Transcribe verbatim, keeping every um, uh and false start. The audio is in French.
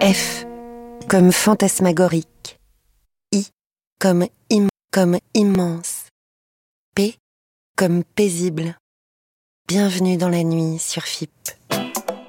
F comme fantasmagorique. I comme im comme immense. P comme paisible. Bienvenue dans la nuit sur F I P.